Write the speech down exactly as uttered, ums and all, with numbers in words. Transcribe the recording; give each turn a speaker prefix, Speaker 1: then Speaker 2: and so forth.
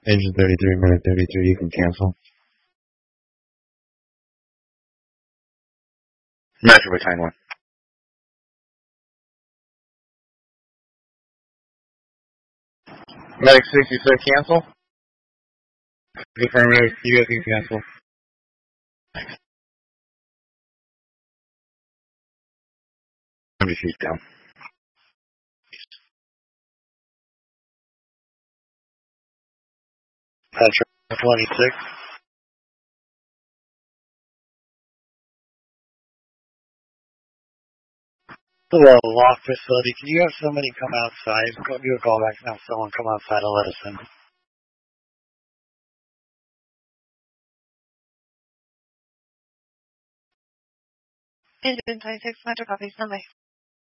Speaker 1: Engine thirty-three, minute thirty-three, you can cancel. Master by time one. Medic six, you said cancel? Affirmative, you guys can cancel. Let me shoot down. Patrick twenty-six. Hello, loft facility. Can you have somebody come outside? Go do a call back and have someone come outside and let us in.
Speaker 2: Engine twenty-six, Metro copies, Sunday.